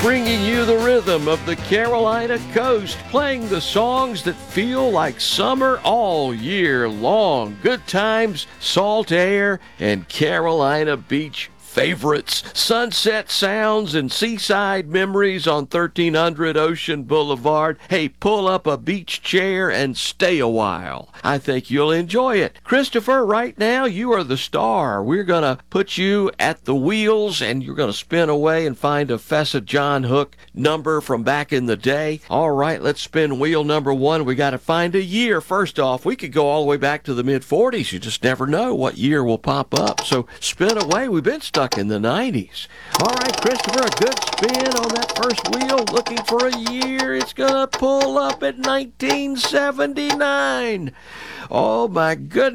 bringing you the rhythm of the Carolina coast, playing the songs that feel like summer all year long. Good times, salt air, and Carolina beach favorites, sunset sounds and seaside memories on 1300 Ocean Boulevard. Hey, pull up a beach chair and stay a while. I think you'll enjoy it. Christopher, right now you are the star. We're going to put you at the wheels and you're going to spin away and find a Fessa John Hook number from back in the day. All right, let's spin wheel number one. We got to find a year. First off, we could go all the way back to the mid-40s. You just never know what year will pop up. So spin away. We've been stuck in the 90s. All right, Christopher, a good spin on that first wheel, looking for a year. It's going to pull up at 1979. Oh, my goodness.